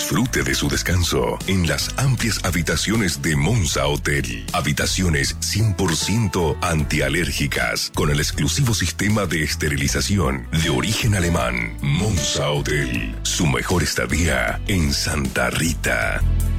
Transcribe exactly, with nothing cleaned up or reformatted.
Disfrute de su descanso en las amplias habitaciones de Monza Hotel. Habitaciones cien por ciento antialérgicas con el exclusivo sistema de esterilización de origen alemán. Monza Hotel, su mejor estadía en Santa Rita.